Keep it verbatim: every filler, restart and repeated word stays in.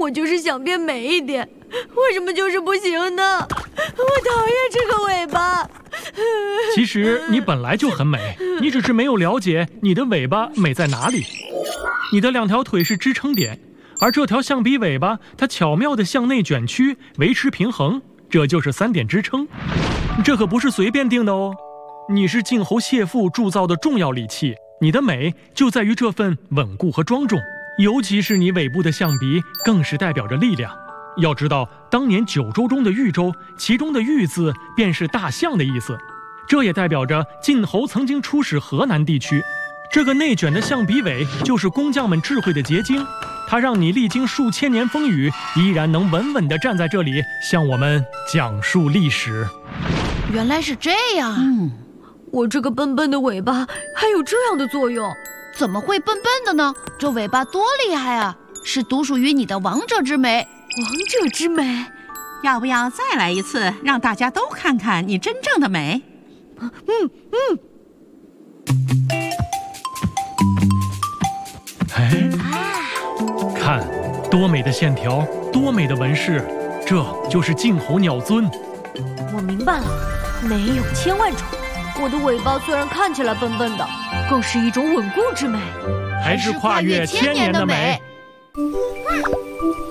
我就是想变美一点，为什么就是不行呢？我讨厌这个尾巴。 其实你本来就很美，你只是没有了解你的尾巴美在哪里。你的两条腿是支撑点，而这条象鼻尾巴它巧妙地向内卷曲，维持平衡，这就是三点支撑。这可不是随便定的哦，你是晋侯谢父铸造的重要利器，你的美就在于这份稳固和庄重。尤其是你尾部的象鼻，更是代表着力量。要知道，当年九州中的豫州，其中的豫字便是大象的意思，这也代表着晋侯曾经出使河南地区。这个内卷的象鼻尾，就是工匠们智慧的结晶，它让你历经数千年风雨，依然能稳稳地站在这里，向我们讲述历史。 原来是这样啊！ 嗯，我这个笨笨的尾巴还有这样的作用。 怎么会笨笨的呢？这尾巴多厉害啊！是独属于你的王者之美。 王者之美， 要不要再来一次，让大家都看看你真正的美？ 嗯嗯。 哎，看，多美的线条，多美的纹饰，这就是晋侯鸟尊。 我明白了，美有千万种。我的尾巴虽然看起来笨笨的，更是一种稳固之美， 还是跨越千年的美。 哇